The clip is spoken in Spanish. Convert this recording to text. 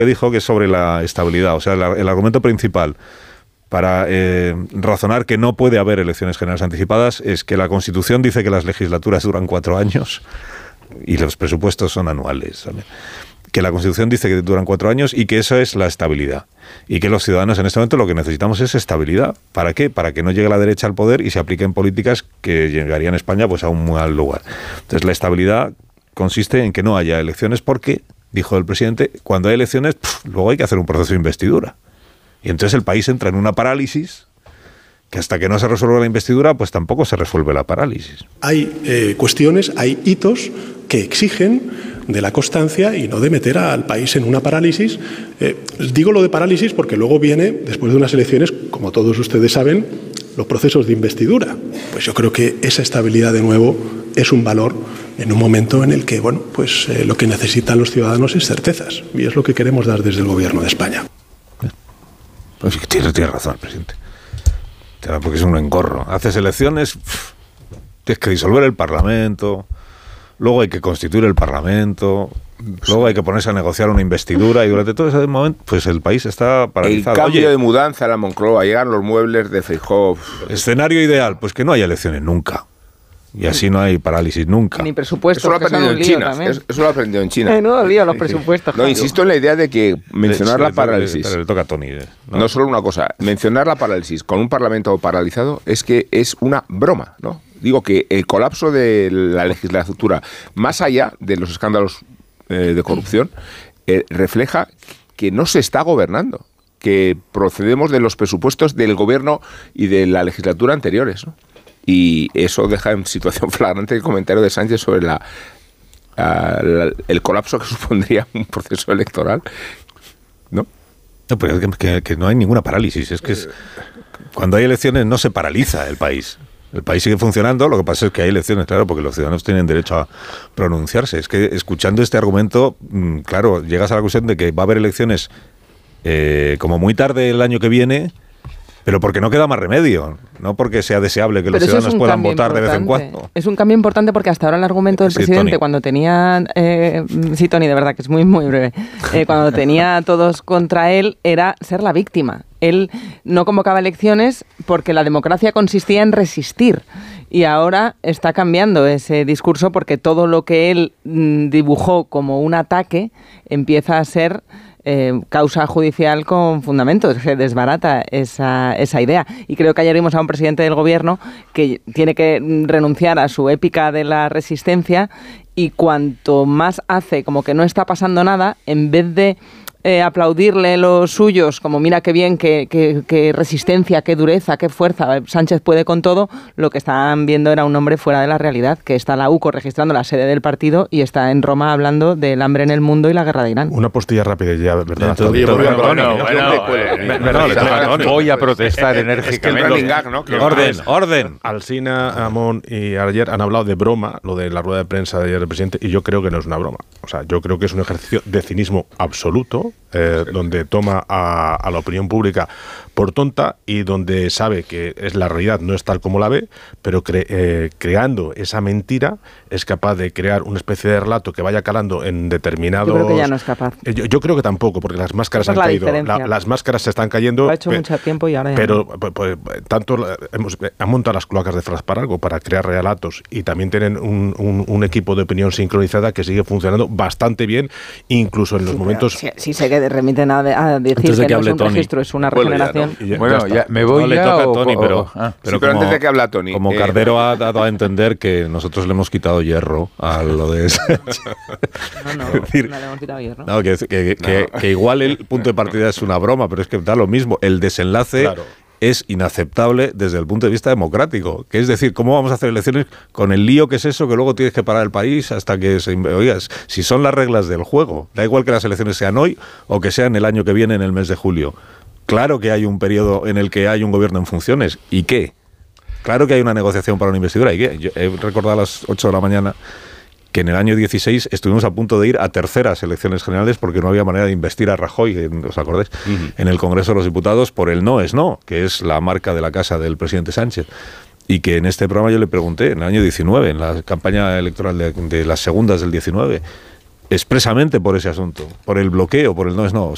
dijo que es sobre la estabilidad. O sea, el argumento principal para razonar que no puede haber elecciones generales anticipadas es que la Constitución dice que las legislaturas duran 4 años y los presupuestos son anuales, ¿vale? Que la Constitución dice que duran 4 años y que eso es la estabilidad. Y que los ciudadanos en este momento lo que necesitamos es estabilidad. ¿Para qué? Para que no llegue la derecha al poder y se apliquen políticas que llegarían a España pues a un mal lugar. Entonces la estabilidad consiste en que no haya elecciones porque, dijo el presidente, cuando hay elecciones, luego hay que hacer un proceso de investidura. Y entonces el país entra en una parálisis que hasta que no se resuelva la investidura, pues tampoco se resuelve la parálisis. Hay cuestiones, hay hitos que exigen de la constancia y no de meter al país en una parálisis. Digo lo de parálisis porque luego viene, después de unas elecciones, como todos ustedes saben, los procesos de investidura. Pues yo creo que esa estabilidad de nuevo es un valor en un momento en el que, bueno, pues lo que necesitan los ciudadanos es certezas y es lo que queremos dar desde el Gobierno de España. Pues tiene razón el presidente. Porque es un engorro. Haces elecciones, tienes que disolver el Parlamento, luego hay que constituir el Parlamento, luego hay que ponerse a negociar una investidura y durante todo ese momento pues el país está paralizado. El cambio de mudanza a la Moncloa, llegan los muebles de Feijóo. Escenario ideal, pues que no haya elecciones nunca. Y así no hay parálisis nunca. Ni presupuestos. Eso lo ha aprendido en China. Eso lo ha aprendido en China. No, lío los presupuestos. No, insisto en la idea de que mencionar la parálisis. Pero le toca a Tony. No solo una cosa. Mencionar la parálisis con un Parlamento paralizado es que es una broma, ¿no? Digo que el colapso de la legislatura, más allá de los escándalos de corrupción, refleja que no se está gobernando, que procedemos de los presupuestos del gobierno y de la legislatura anteriores, ¿no? Y eso deja en situación flagrante el comentario de Sánchez sobre el colapso que supondría un proceso electoral, ¿no? No, pero es que no hay ninguna parálisis. Es que cuando hay elecciones no se paraliza el país. El país sigue funcionando, lo que pasa es que hay elecciones, claro, porque los ciudadanos tienen derecho a pronunciarse. Es que escuchando este argumento, claro, llegas a la conclusión de que va a haber elecciones como muy tarde el año que viene, pero porque no queda más remedio, no porque sea deseable que los ciudadanos puedan votar de vez en cuando. Es un cambio importante porque hasta ahora el argumento del presidente, Tony, cuando tenía... sí, Tony, de verdad, que es muy, muy breve. Cuando tenía a todos contra él, era ser la víctima. Él no convocaba elecciones porque la democracia consistía en resistir. Y ahora está cambiando ese discurso porque todo lo que él dibujó como un ataque empieza a ser... causa judicial con fundamentos. Se desbarata esa idea. Y creo que ayer vimos a un presidente del gobierno que tiene que renunciar a su épica de la resistencia y cuanto más hace como que no está pasando nada, en vez de aplaudirle los suyos, como mira qué bien, qué resistencia, qué dureza, qué fuerza, Sánchez puede con todo, lo que estaban viendo era un hombre fuera de la realidad, que está la UCO registrando la sede del partido y está en Roma hablando del hambre en el mundo y la guerra de Irán. Una postilla rápida ya, ¿verdad? Voy a protestar enérgicamente. Orden. Alsina, Amón y ayer han hablado de broma, lo de la rueda de prensa de ayer del presidente, y yo creo que no es una broma. O sea, yo creo que es un ejercicio de cinismo absoluto, donde toma a la opinión pública por tonta y donde sabe que es la realidad, no es tal como la ve, pero creando esa mentira es capaz de crear una especie de relato que vaya calando en determinados... Yo creo que ya no es capaz. Yo creo que tampoco, porque las máscaras han caído. Las máscaras se están cayendo. Lo ha hecho mucho tiempo y ahora ya pero tanto han montado las cloacas de Fras para algo, para crear relatos, y también tienen un equipo de opinión sincronizada que sigue funcionando bastante bien, incluso en los momentos... Sí sé que remiten a decir que no es un registro, es una regeneración. Bueno, ya me voy. No le toca a Tony, pero pero antes de que habla Tony. Como Cardero ha dado a entender que nosotros le hemos quitado hierro a lo de eso. No le hemos quitado hierro. No, que igual el punto de partida es una broma, pero es que da lo mismo. El desenlace es inaceptable desde el punto de vista democrático. Que es decir, ¿cómo vamos a hacer elecciones con el lío que es eso, que luego tienes que parar el país hasta que se... Oigas, si son las reglas del juego, da igual que las elecciones sean hoy o que sean el año que viene en el mes de julio. Claro que hay un periodo en el que hay un gobierno en funciones. ¿Y qué? Claro que hay una negociación para una investidura. ¿Y qué? Yo he recordado a las 8 de la mañana que en el año 16 estuvimos a punto de ir a terceras elecciones generales porque no había manera de investir a Rajoy, ¿os acordáis? En el Congreso de los Diputados por el no es no, que es la marca de la casa del presidente Sánchez. Y que en este programa yo le pregunté, en el año 19, en la campaña electoral de las segundas del 19, expresamente por ese asunto, por el bloqueo, por el no es no.